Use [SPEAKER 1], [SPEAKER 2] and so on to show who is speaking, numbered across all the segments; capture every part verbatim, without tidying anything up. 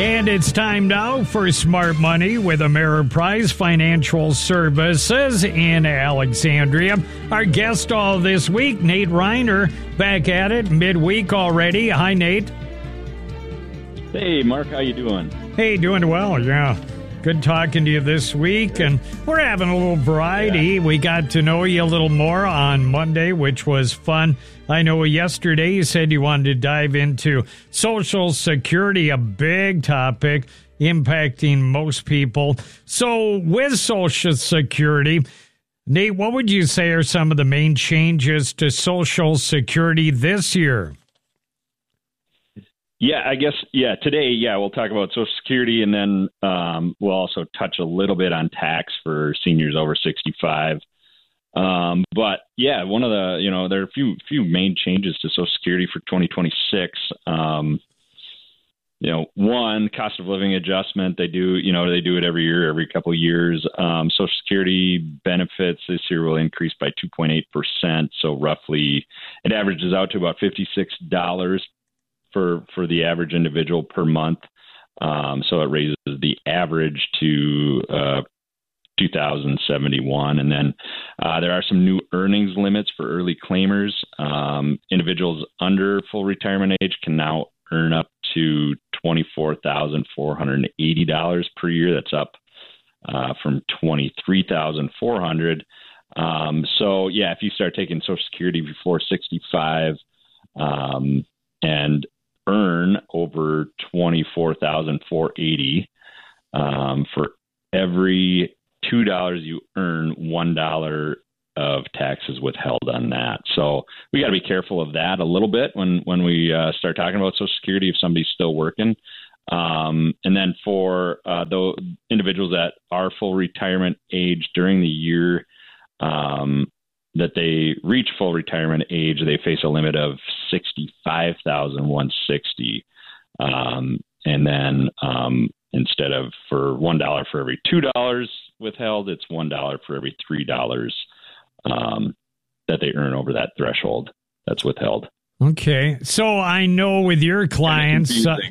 [SPEAKER 1] And it's time now for Smart Money with Ameriprise Financial Services in Alexandria. Our guest all this week, Nate Reiner, back at it midweek already. Hi, Nate.
[SPEAKER 2] Hey, Mark, how you doing?
[SPEAKER 1] Hey, doing well, yeah. Good talking to you this week, and we're having a little variety. Yeah. We got to know you a little more on Monday, which was fun. I know yesterday you said you wanted to dive into Social Security, a big topic impacting most people. So with Social Security, Nate, what would you say are some of the main changes to Social Security this year?
[SPEAKER 2] Yeah, I guess, yeah, today, yeah, we'll talk about Social Security, and then um, we'll also touch a little bit on tax for seniors over sixty-five. Um, but, yeah, one of the, you know, there are a few few main changes to Social Security for twenty twenty-six. Um, you know, one, cost of living adjustment. They do, you know, they do it every year, every couple of years. Um, Social Security benefits this year will increase by two point eight percent. So roughly it averages out to about fifty-six dollars for for the average individual per month. Um, so it raises the average to uh, two thousand seventy-one. And then uh, there are some new earnings limits for early claimers. Um, individuals under full retirement age can now earn up to twenty-four thousand four hundred eighty dollars per year. That's up uh, from twenty-three thousand four hundred dollars. Um, so, yeah, if you start taking Social Security before sixty-five um, and earn over twenty-four thousand four hundred eighty dollars, um, for every two dollars you earn, one dollar of tax is withheld on that. So we got to be careful of that a little bit when, when we uh, start talking about Social Security if somebody's still working. Um, and then for uh, the individuals that are full retirement age during the year um, that they reach full retirement age, they face a limit of sixty-five thousand one hundred sixty dollars. Um, and then um, instead of for one dollar for every two dollars withheld, it's one dollar for every three dollars um, that they earn over that threshold that's withheld.
[SPEAKER 1] Okay. So I know with your clients, uh,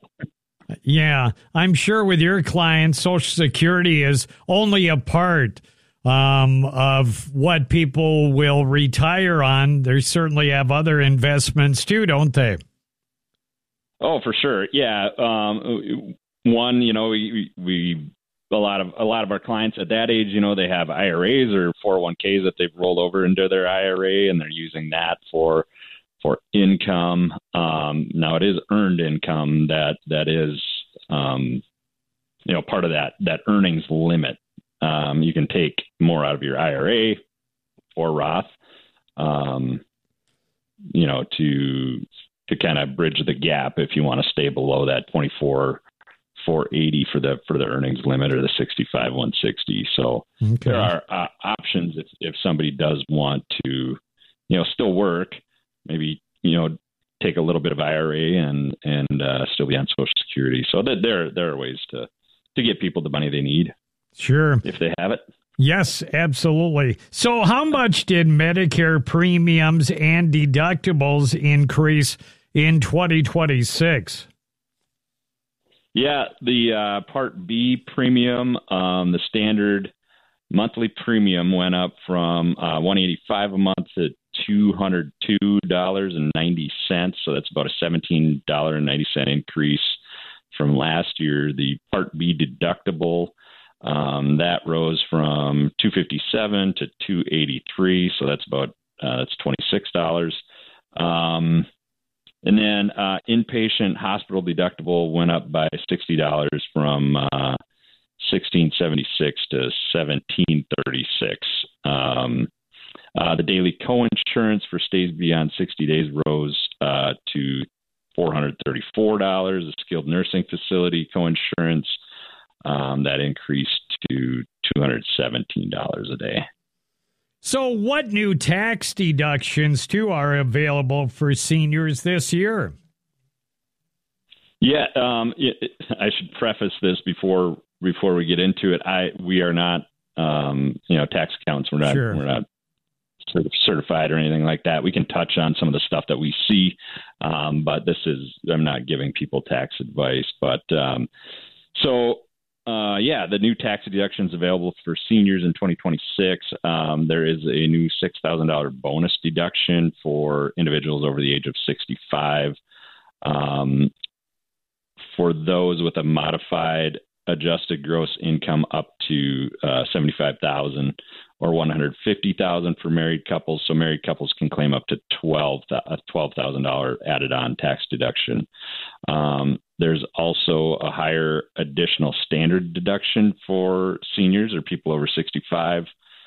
[SPEAKER 1] yeah, I'm sure with your clients, Social Security is only a part Um, of what people will retire on. They certainly have other investments too, don't they?
[SPEAKER 2] Oh, for sure. Yeah. Um, one, you know, we, we, a lot of, a lot of our clients at that age, you know, they have I R As or four oh one k's that they've rolled over into their I R A, and they're using that for, for income. Um, now it is earned income that, that is, um, you know, part of that, that earnings limit. Um, you can take more out of your I R A or Roth, um, you know, to to kind of bridge the gap if you want to stay below that twenty-four four eighty for the for the earnings limit or the sixty-five one sixty. So okay. There are uh, options if if somebody does want to, you know, still work, maybe, you know, take a little bit of I R A and and uh, still be on Social Security. So that there there are ways to to get people the money they need.
[SPEAKER 1] Sure.
[SPEAKER 2] If they have it.
[SPEAKER 1] Yes, absolutely. So how much did Medicare premiums and deductibles increase in twenty twenty-six?
[SPEAKER 2] Yeah, the uh, Part B premium, um, the standard monthly premium went up from uh, one hundred eighty-five dollars a month to two hundred two dollars and ninety cents. So that's about a seventeen dollars and ninety cents increase from last year. The Part B deductible, Um, that rose from two hundred fifty-seven dollars to two hundred eighty-three dollars, so that's about uh, that's twenty-six dollars. Um, and then uh, inpatient hospital deductible went up by sixty dollars from uh, sixteen seventy-six to seventeen thirty-six. Um, uh, the daily coinsurance for stays beyond sixty days rose uh, to four hundred thirty-four dollars. The skilled nursing facility coinsurance, Um, that increased to two hundred seventeen dollars a day.
[SPEAKER 1] So what new tax deductions, too, are available for seniors this year?
[SPEAKER 2] Yeah, um, it, it, I should preface this before before we get into it. I we are not, um, you know, tax accountants. We're not.
[SPEAKER 1] Sure.
[SPEAKER 2] We're not certified or anything like that. We can touch on some of the stuff that we see, um, but this is, I'm not giving people tax advice. But um, so, uh, yeah, the new tax deductions available for seniors in twenty twenty-six. Um, there is a new six thousand dollars bonus deduction for individuals over the age of sixty-five. Um, for those with a modified adjusted gross income up to uh, seventy-five thousand dollars or one hundred fifty thousand dollars for married couples. So married couples can claim up to twelve thousand dollars added on tax deduction. Um, there's also a higher additional standard deduction for seniors or people over sixty-five.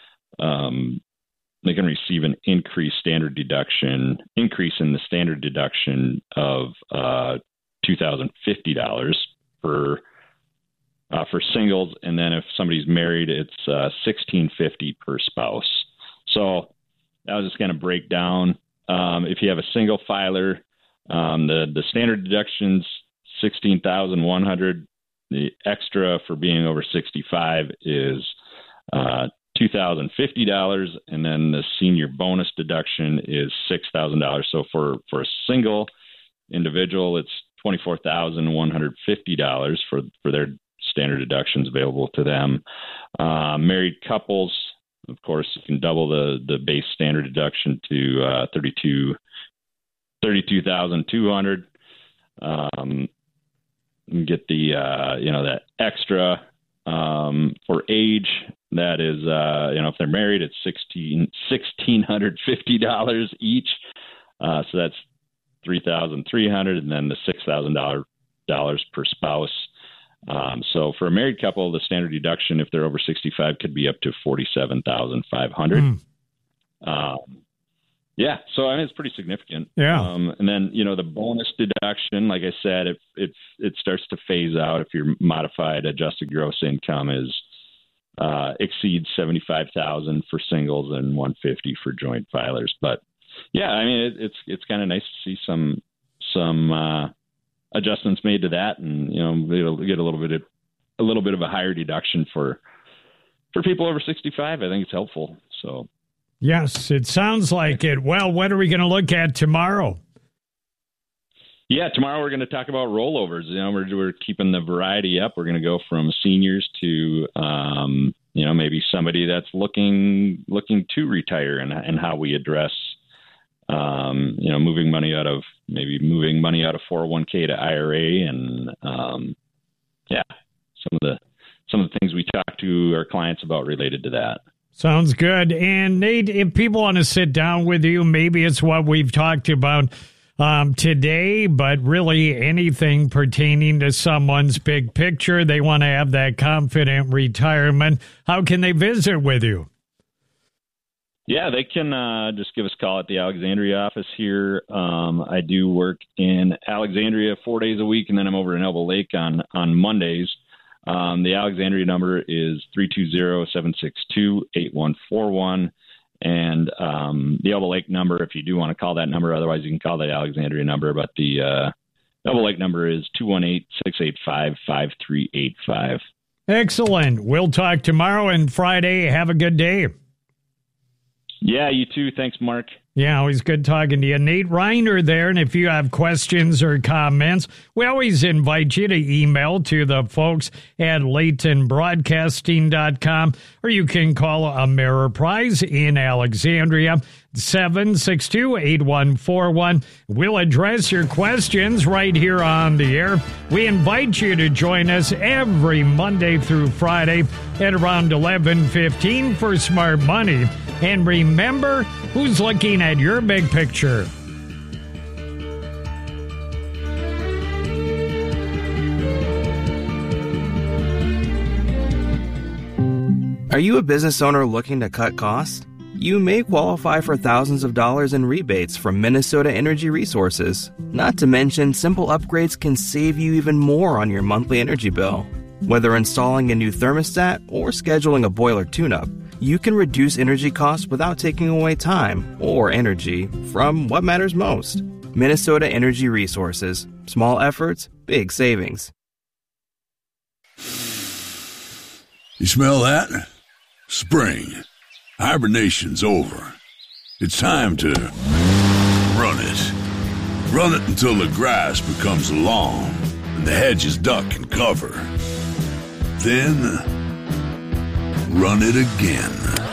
[SPEAKER 2] Um, they can receive an increased standard deduction, increase in the standard deduction of uh, two thousand fifty dollars per Uh, for singles, and then if somebody's married, it's uh, sixteen fifty per spouse. So that was just going to break down. Um, if you have a single filer, um, the the standard deductions sixteen thousand one hundred. The extra for being over sixty-five is uh, two thousand fifty dollars, and then the senior bonus deduction is six thousand dollars. So for for a single individual, it's twenty-four thousand one hundred fifty dollars for for their standard deductions available to them. Uh, married couples, of course, you can double the, the base standard deduction to uh, thirty-two thousand two hundred dollars. Um, you get the, uh, you know, that extra um, for age. That is, uh, you know, if they're married, it's sixteen thousand six hundred fifty dollars each. Uh, so that's three thousand three hundred dollars, and then the six thousand dollars per spouse. Um, so for a married couple, the standard deduction, if they're over sixty-five, could be up to forty-seven thousand five hundred dollars. Mm. Um, yeah. So I mean, it's pretty significant.
[SPEAKER 1] Yeah.
[SPEAKER 2] Um, and then, you know, the bonus deduction, like I said, if it, it starts to phase out, if your modified adjusted gross income is, uh, exceeds seventy-five thousand for singles and one hundred fifty for joint filers. But yeah, I mean, it, it's, it's kind of nice to see some, some, uh, adjustments made to that, and you know, it'll get a little bit of a little bit of a higher deduction for for people over sixty-five. I think it's helpful. So,
[SPEAKER 1] yes, it sounds like it. Well, what are we going to look at tomorrow?
[SPEAKER 2] Yeah, tomorrow we're going to talk about rollovers. You know, we're we're keeping the variety up. We're going to go from seniors to um, you know, maybe somebody that's looking looking to retire, and and how we address um, you know, moving money out of maybe moving money out of four oh one k to I R A, and um, yeah, some of the some of the things we talk to our clients about related to that.
[SPEAKER 1] Sounds good. And Nate, if people want to sit down with you, maybe it's what we've talked about um, today, but really anything pertaining to someone's big picture, they want to have that confident retirement. How can they visit with you?
[SPEAKER 2] Yeah, they can uh, just give us a call at the Alexandria office here. Um, I do work in Alexandria four days a week, and then I'm over in Elbow Lake on, on Mondays. Um, the Alexandria number is three two zero, seven six two, eight one four one. And um, the Elbow Lake number, if you do want to call that number, otherwise you can call the Alexandria number. But the uh, Elbow Lake number is two one eight, six eight five, five three eight five.
[SPEAKER 1] Excellent. We'll talk tomorrow and Friday. Have a good day.
[SPEAKER 2] Yeah, you too. Thanks, Mark.
[SPEAKER 1] Yeah, always good talking to you. Nate Reiner there, and if you have questions or comments, we always invite you to email to the folks at Layton Broadcasting dot com, or you can call Ameriprise in Alexandria, seven six two, eight one four one. We'll address your questions right here on the air. We invite you to join us every Monday through Friday at around eleven fifteen for Smart Money. And remember, who's looking at your big picture?
[SPEAKER 3] Are you a business owner looking to cut costs? You may qualify for thousands of dollars in rebates from Minnesota Energy Resources. Not to mention, simple upgrades can save you even more on your monthly energy bill. Whether installing a new thermostat or scheduling a boiler tune-up, you can reduce energy costs without taking away time or energy from what matters most. Minnesota Energy Resources. Small efforts, big savings.
[SPEAKER 4] You smell that? Spring. Hibernation's over. It's time to run it. Run it until the grass becomes long and the hedges duck and cover. Then, run it again.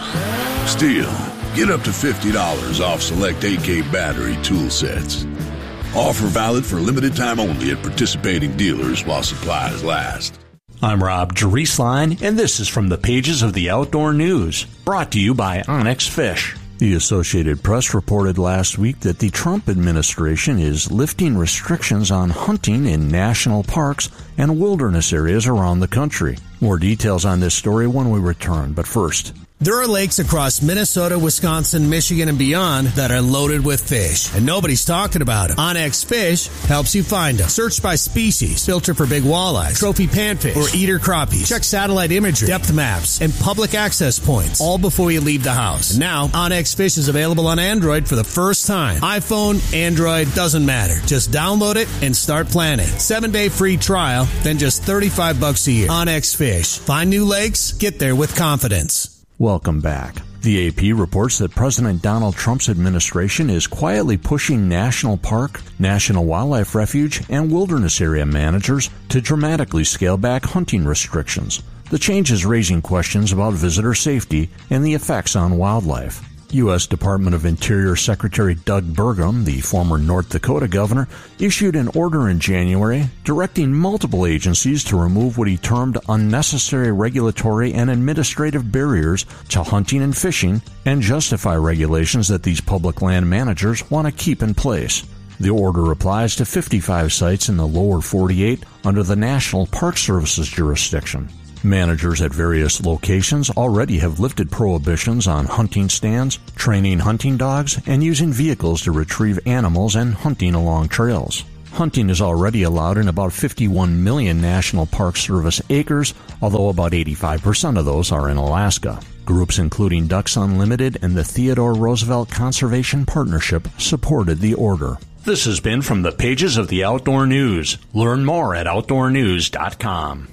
[SPEAKER 4] Steel, get up to fifty dollars off select A K battery tool sets. Offer valid for limited time only at participating dealers while supplies last.
[SPEAKER 5] I'm Rob Drieslein, and this is from the pages of the Outdoor News, brought to you by Onyx Fish. The Associated Press reported last week that the Trump administration is lifting restrictions on hunting in national parks and wilderness areas around the country. More details on this story when we return, but first...
[SPEAKER 6] There are lakes across Minnesota, Wisconsin, Michigan, and beyond that are loaded with fish, and nobody's talking about them. Onyx Fish helps you find them. Search by species, filter for big walleyes, trophy panfish, or eater crappies. Check satellite imagery, depth maps, and public access points, all before you leave the house. And now, Onyx Fish is available on Android for the first time. iPhone, Android, doesn't matter. Just download it and start planning. Seven-day free trial, then just thirty-five bucks a year. Onyx Fish. Find new lakes, get there with confidence.
[SPEAKER 5] Welcome back. The A P reports that President Donald Trump's administration is quietly pushing national park, national wildlife refuge, and wilderness area managers to dramatically scale back hunting restrictions. The change is raising questions about visitor safety and the effects on wildlife. U S Department of Interior Secretary Doug Burgum, the former North Dakota governor, issued an order in January directing multiple agencies to remove what he termed unnecessary regulatory and administrative barriers to hunting and fishing and justify regulations that these public land managers want to keep in place. The order applies to fifty-five sites in the lower forty-eight under the National Park Service's jurisdiction. Managers at various locations already have lifted prohibitions on hunting stands, training hunting dogs, and using vehicles to retrieve animals and hunting along trails. Hunting is already allowed in about fifty-one million National Park Service acres, although about eighty-five percent of those are in Alaska. Groups including Ducks Unlimited and the Theodore Roosevelt Conservation Partnership supported the order. This has been from the pages of the Outdoor News. Learn more at outdoor news dot com.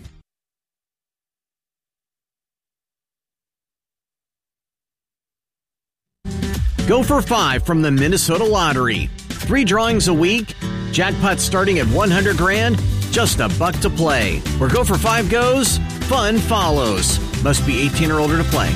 [SPEAKER 7] Go for five from the Minnesota Lottery. Three drawings a week, jackpot starting at one hundred grand, just a buck to play. Where Go for Five goes, fun follows. Must be eighteen or older to play.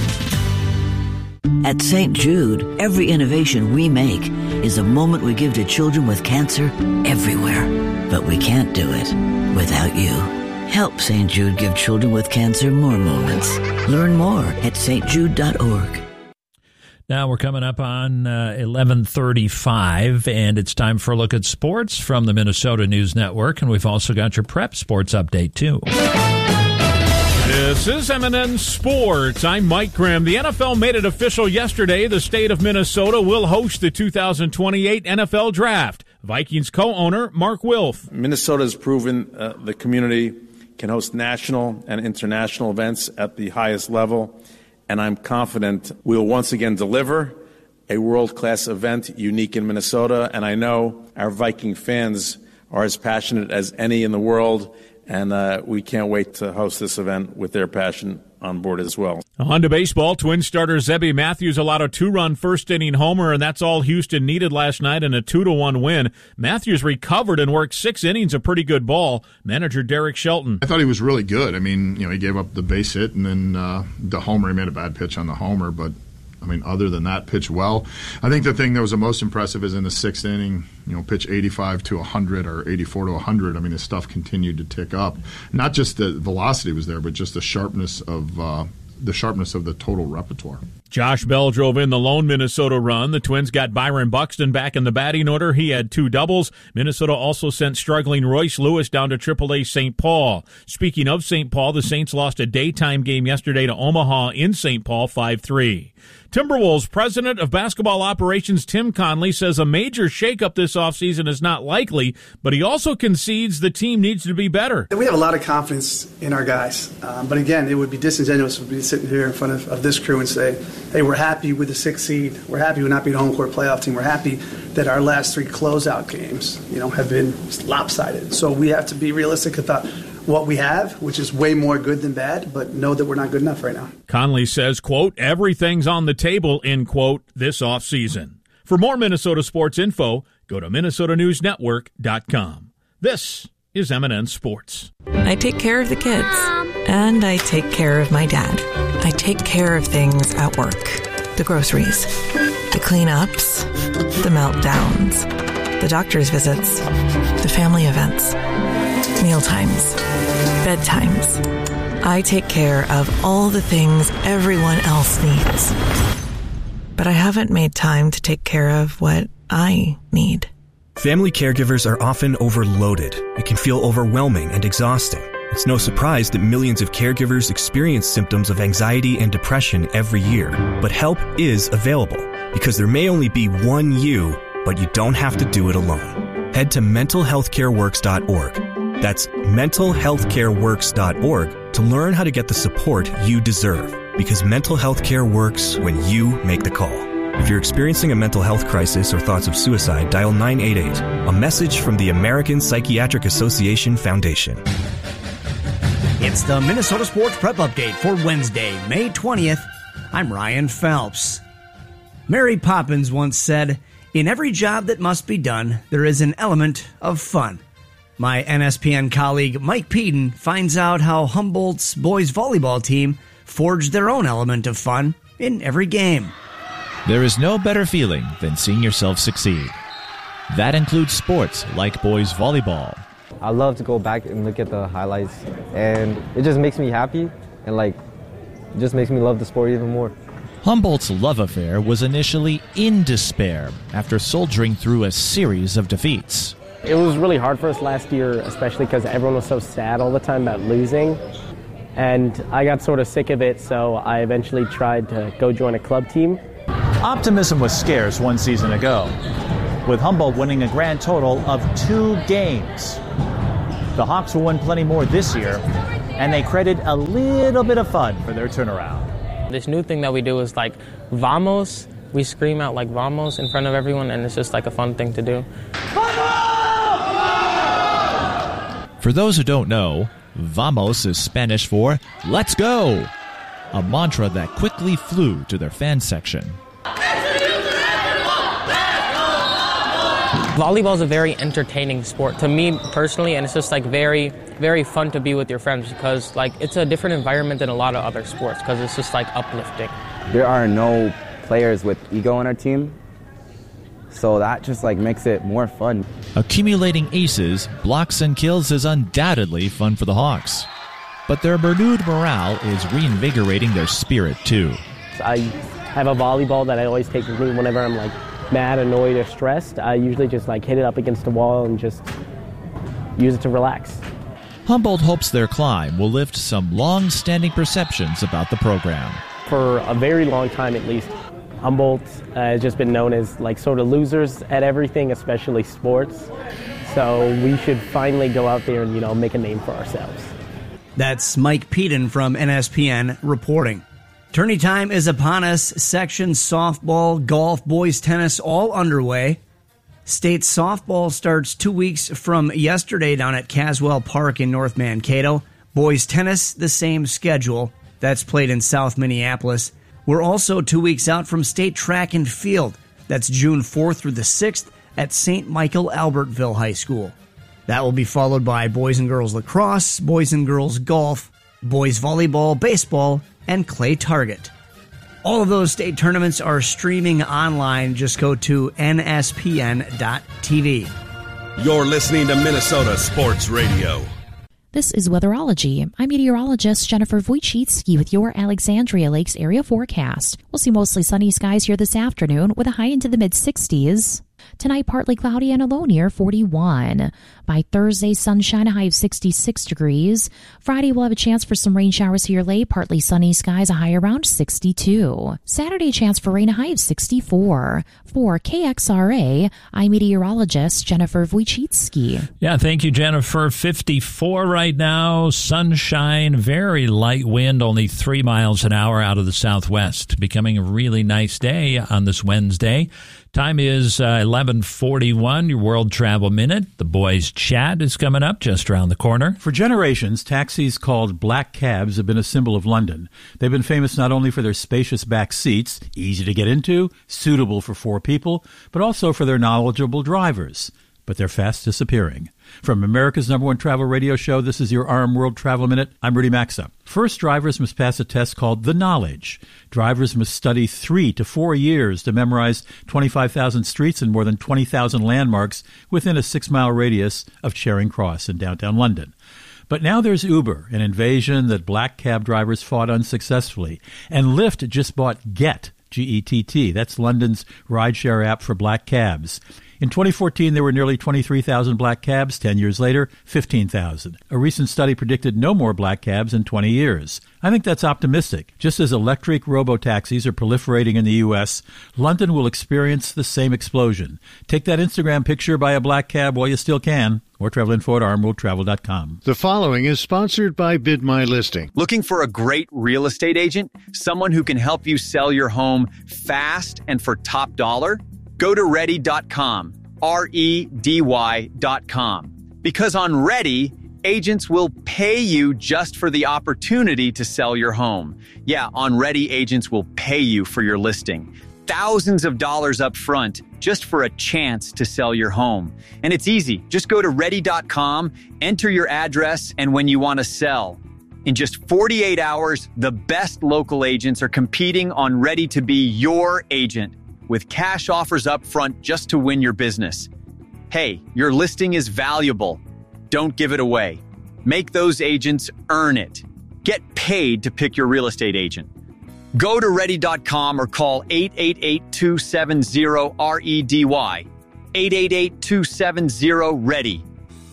[SPEAKER 8] At Saint Jude, every innovation we make is a moment we give to children with cancer everywhere. But we can't do it without you. Help Saint Jude give children with cancer more moments. Learn more at s t jude dot org.
[SPEAKER 9] Now we're coming up on uh, eleven thirty-five, and it's time for a look at sports from the Minnesota News Network, and we've also got your prep sports update, too.
[SPEAKER 10] This is M and N Sports. I'm Mike Grimm. The N F L made it official yesterday. The state of Minnesota will host the two thousand twenty-eight N F L Draft. Vikings co-owner Mark Wilf.
[SPEAKER 11] Minnesota has proven uh, the community can host national and international events at the highest level. And I'm confident we'll once again deliver a world-class event unique in Minnesota. And I know our Viking fans are as passionate as any in the world. And uh, we can't wait to host this event with their passion on board as well.
[SPEAKER 10] On to baseball. Twins starter Zebby Matthews allowed a two-run first-inning homer, and that's all Houston needed last night in a two to one win. Matthews recovered and worked six innings of pretty good ball. Manager Derek Shelton.
[SPEAKER 12] I thought he was really good. I mean, you know, he gave up the base hit and then uh, the homer. He made a bad pitch on the homer, but I mean, other than that, pitched well. I think the thing that was the most impressive is in the sixth inning, you know, pitch eighty-five to one hundred or eighty-four to one hundred. I mean, his stuff continued to tick up. Not just the velocity was there, but just the sharpness of uh, the sharpness of the total repertoire.
[SPEAKER 10] Josh Bell drove in the lone Minnesota run. The Twins got Byron Buxton back in the batting order. He had two doubles. Minnesota also sent struggling Royce Lewis down to triple A Saint Paul. Speaking of Saint Paul, the Saints lost a daytime game yesterday to Omaha in Saint Paul five three. Timberwolves president of basketball operations Tim Conley says a major shakeup this offseason is not likely, but he also concedes the team needs to be better.
[SPEAKER 13] We have a lot of confidence in our guys, um, but again, it would be disingenuous to be sitting here in front of, of this crew and say, hey, we're happy with the sixth seed. We're happy with not being a home court playoff team. We're happy that our last three closeout games, you know, have been lopsided. So we have to be realistic about what we have, which is way more good than bad, but know that we're not good enough right now.
[SPEAKER 10] Conley says, quote, everything's on the table, end quote, this offseason. For more Minnesota sports info, go to Minnesota News Network dot com. This is M and N Sports.
[SPEAKER 14] I take care of the kids, and I take care of my dad. I take care of things at work. The groceries, the cleanups, the meltdowns, the doctor's visits, the family events, mealtimes, bedtimes. I take care of all the things everyone else needs. But I haven't made time to take care of what I need.
[SPEAKER 15] Family caregivers are often overloaded. It can feel overwhelming and exhausting. It's no surprise that millions of caregivers experience symptoms of anxiety and depression every year. But help is available, because there may only be one you, but you don't have to do it alone. Head to mental health care works dot org. That's mental health care works dot org to learn how to get the support you deserve, because mental health care works when you make the call. If you're experiencing a mental health crisis or thoughts of suicide, dial nine eight eight, a message from the American Psychiatric Association Foundation.
[SPEAKER 16] It's the Minnesota Sports Prep Update for Wednesday, May twentieth. I'm Ryan Phelps. Mary Poppins once said, "In every job that must be done, there is an element of fun." My N S P N colleague Mike Peden finds out how Humboldt's boys volleyball team forged their own element of fun in every game.
[SPEAKER 17] There is no better feeling than seeing yourself succeed. That includes sports like boys volleyball.
[SPEAKER 18] I love to go back and look at the highlights, and it just makes me happy, and like, it just makes me love the sport even more.
[SPEAKER 17] Humboldt's love affair was initially in despair after soldiering through a series of defeats.
[SPEAKER 19] It was really hard for us last year, especially because everyone was so sad all the time about losing. And I got sort of sick of it, so I eventually tried to go join a club team.
[SPEAKER 20] Optimism was scarce one season ago, with Humboldt winning a grand total of two games. The Hawks will win plenty more this year, and they created a little bit of fun for their turnaround.
[SPEAKER 19] This new thing that we do is like Vamos. We scream out like Vamos in front of everyone, and it's just like a fun thing to do.
[SPEAKER 17] For those who don't know, Vamos is Spanish for "Let's go," a mantra that quickly flew to their fan section.
[SPEAKER 19] Volleyball is a very entertaining sport to me personally, and it's just like very, very fun to be with your friends because like it's a different environment than a lot of other sports because it's just like uplifting.
[SPEAKER 21] There are no players with ego on our team, so that just like makes it more fun.
[SPEAKER 17] Accumulating aces, blocks, and kills is undoubtedly fun for the Hawks. But their renewed morale is reinvigorating their spirit, too.
[SPEAKER 19] I have a volleyball that I always take with me whenever I'm like mad, annoyed, or stressed. I usually just like hit it up against the wall and just use it to relax.
[SPEAKER 17] Humboldt hopes their climb will lift some long-standing perceptions about the program.
[SPEAKER 19] For a very long time at least, Humboldt uh, has just been known as like sort of losers at everything, especially sports. So we should finally go out there and, you know, make a name for ourselves.
[SPEAKER 16] That's Mike Peden from N S P N reporting. Tourney time is upon us. Section softball, golf, boys tennis all underway. State softball starts two weeks from yesterday down at Caswell Park in North Mankato. Boys tennis, the same schedule. That's played in South Minneapolis. We're also two weeks out from state track and field. That's June fourth through the sixth at Saint Michael Albertville High School. That will be followed by boys and girls lacrosse, boys and girls golf, boys volleyball, baseball, and clay target. All of those state tournaments are streaming online. Just go to N S P N dot T V.
[SPEAKER 22] You're listening to Minnesota Sports Radio.
[SPEAKER 23] This is Weatherology. I'm meteorologist Jennifer Wojcicki with your Alexandria Lakes area forecast. We'll see mostly sunny skies here this afternoon with a high into the mid-sixties. Tonight, partly cloudy and a low near forty-one. By Thursday, sunshine, a high of sixty-six degrees. Friday, we'll have a chance for some rain showers here late. Partly sunny skies, a high around sixty-two. Saturday, chance for rain, a high of sixty-four. For K X R A, I'm meteorologist Jennifer Wojcicki.
[SPEAKER 9] Yeah, thank you, Jennifer. fifty-four right now, sunshine, very light wind, only three miles an hour out of the southwest. Becoming a really nice day on this Wednesday. Time is uh, eleven forty-one, your World Travel Minute. The Boys Chat is coming up just around the corner.
[SPEAKER 1] For generations, taxis called black cabs have been a symbol of London. They've been famous not only for their spacious back seats, easy to get into, suitable for four people, but also for their knowledgeable drivers. But they're fast disappearing. From America's number one travel radio show, this is your A R M World Travel Minute. I'm Rudy Maxa. First, drivers must pass a test called The Knowledge. Drivers must study three to four years to memorize twenty-five thousand streets and more than twenty thousand landmarks within a six-mile radius of Charing Cross in downtown London. But now there's Uber, an invasion that black cab drivers fought unsuccessfully. And Lyft just bought Gett, G E T T. That's London's rideshare app for black cabs. In twenty fourteen, there were nearly twenty-three thousand black cabs. Ten years later, fifteen thousand. A recent study predicted no more black cabs in twenty years. I think that's optimistic. Just as electric robo-taxis are proliferating in the U S, London will experience the same explosion. Take that Instagram picture by a black cab while you still can. More travel info at arm world travel dot com.
[SPEAKER 2] The following is sponsored by Bid My Listing.
[SPEAKER 3] Looking for a great real estate agent? Someone who can help you sell your home fast and for top dollar? Go to ready dot com, R E D Y dot com. Because on Ready, agents will pay you just for the opportunity to sell your home. Yeah, on Ready, agents will pay you for your listing. Thousands of dollars up front just for a chance to sell your home. And it's easy. Just go to ready dot com, enter your address and when you want to sell. In just forty-eight hours, the best local agents are competing on Ready to be your agent with cash offers up front just to win your business. Hey, your listing is valuable. Don't give it away. Make those agents earn it. Get paid to pick your real estate agent. Go to ready dot com or call eight eight eight, two seven zero, R E D Y. eight eight eight, two seven zero, READY.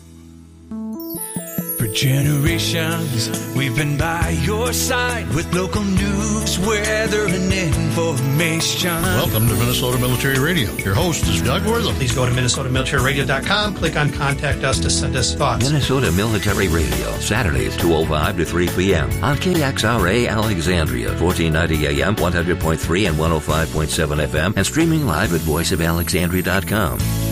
[SPEAKER 24] For generations, we've been by your side with local news, weather, and information.
[SPEAKER 25] Welcome to Minnesota Military Radio. Your host is Doug Wortham.
[SPEAKER 26] Please go to minnesota military radio dot com, click on Contact Us to send us thoughts.
[SPEAKER 27] Minnesota Military Radio, Saturdays two oh five to three p.m. on K X R A Alexandria, fourteen ninety A M, one hundred point three and one oh five point seven F M, and streaming live at voice of alexandria dot com.